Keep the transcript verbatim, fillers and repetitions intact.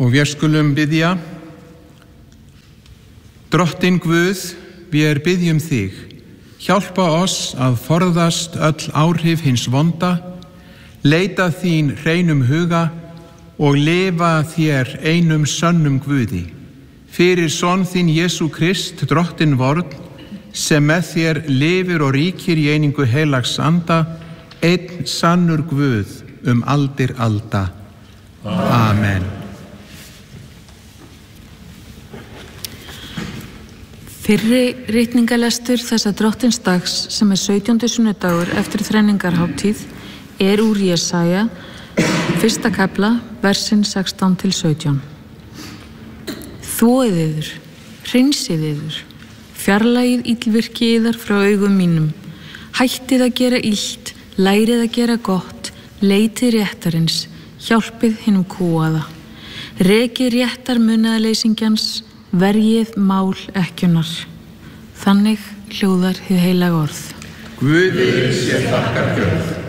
Og við skulum biðja. Drottinn Guð, við biðjum þig, hjálpa oss að forðast öll áhrif hins vonda, leita þín hreinum huga og lifa þér einum sönnum Guði. Fyrir son þín Jesú Krist, drottinn vorn, sem með þér lifir og ríkir í einingu heilags anda, einn sannur Guð um aldir alda. Amen. Fyrri ritningalestur þessa drottins dags, sem er sautjándi sunnudagur eftir þrenningarhátíð, er úr Jesaja, fyrsta kafla, versin sextán til sautján. Þvoið yður, hreinsið yður, fjarlægið illvirki yðar frá augum mínum, hættið að gera illt, lærið að gera gott, leitið réttarins, hjálpið hinum kúaða, rekið réttar munaðarleysingjans, verjið mál ekkjunar. Þannig hljóðar hið heilaga orð. Guði sé þakkargjörð.